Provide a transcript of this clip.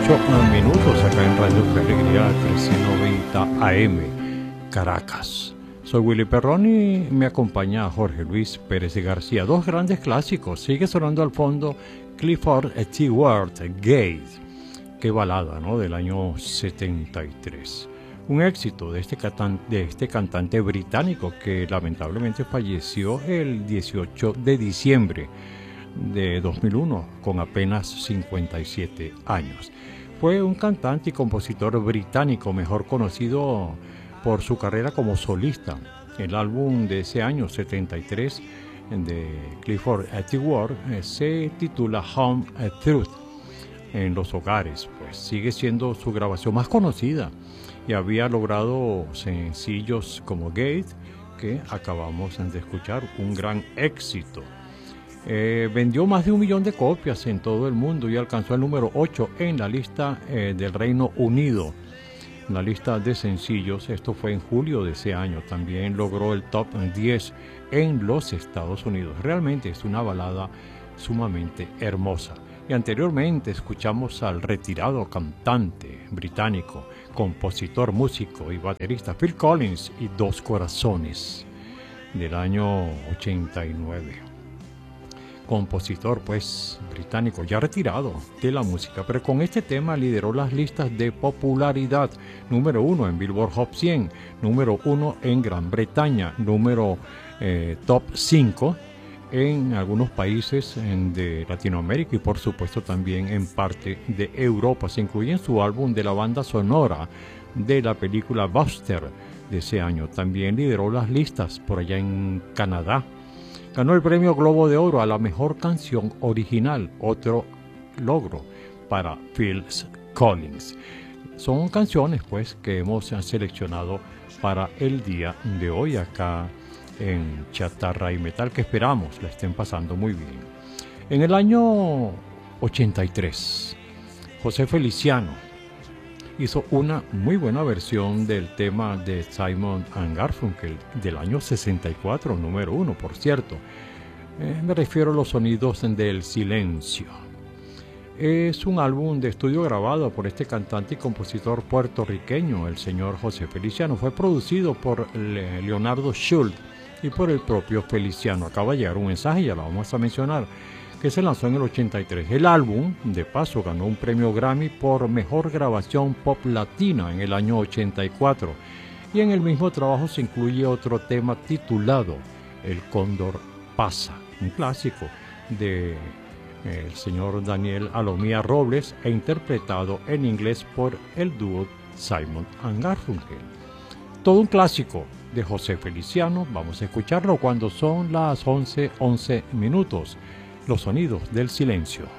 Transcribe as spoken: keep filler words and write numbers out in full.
ocho minutos acá en Radio Fe Alegría mil noventa A M, Caracas. Soy Willy Perrón y me acompaña Jorge Luis Pérez de García. Dos grandes clásicos. Sigue sonando al fondo Clifford Stewart, Gate. Qué balada, ¿no? Del año setenta y tres. Un éxito de este, cantante, de este cantante británico que lamentablemente falleció el dieciocho de diciembre de dos mil uno con apenas cincuenta y siete años. Fue un cantante y compositor británico mejor conocido por su carrera como solista. El álbum de ese año setenta y tres de Clifford Stewart se titula Home Truth, en los hogares. Pues sigue siendo su grabación más conocida y había logrado sencillos como Gate, que acabamos de escuchar, un gran éxito. Eh, vendió más de un millón de copias en todo el mundo y alcanzó el número ocho en la lista eh, del Reino Unido, en la lista de sencillos. Esto fue en julio de ese año. También logró el top diez en los Estados Unidos. Realmente es una balada sumamente hermosa. Y anteriormente escuchamos al retirado cantante británico, compositor, músico y baterista Phil Collins y Dos Corazones, del año ochenta y nueve. Compositor pues británico ya retirado de la música, pero con este tema lideró las listas de popularidad. Número uno en Billboard Hot cien, número uno en Gran Bretaña, número eh, top cinco en algunos países en, de Latinoamérica y por supuesto también en parte de Europa. Se incluye en su álbum de la banda sonora de la película Buster de ese año. También lideró las listas por allá en Canadá. Ganó el premio Globo de Oro a la mejor canción original, otro logro para Phil Collins. Son canciones pues que hemos seleccionado para el día de hoy acá en Chatarra y Metal, que esperamos la estén pasando muy bien. En el año ochenta y tres, José Feliciano hizo una muy buena versión del tema de Simon and Garfunkel del año sesenta y cuatro, número uno, por cierto. Eh, me refiero a los sonidos del silencio. Es un álbum de estudio grabado por este cantante y compositor puertorriqueño, el señor José Feliciano. Fue producido por Leonardo Schultz y por el propio Feliciano. Acaba de llegar un mensaje, ya lo vamos a mencionar, que se lanzó en el ochenta y tres. El álbum, de paso, ganó un premio Grammy por Mejor Grabación Pop Latina en el año ochenta y cuatro. Y en el mismo trabajo se incluye otro tema titulado El Cóndor Pasa, un clásico de eh, el señor Daniel Alomía Robles e interpretado en inglés por el dúo Simon and Garfunkel. Todo un clásico de José Feliciano. Vamos a escucharlo cuando son las once once minutos. Los sonidos del silencio.